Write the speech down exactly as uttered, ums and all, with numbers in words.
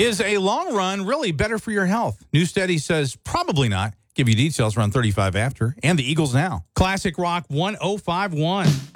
Is a long run really better for your health? New study says probably not. Give you details around thirty-five after. And the Eagles now. Classic Rock one oh five one.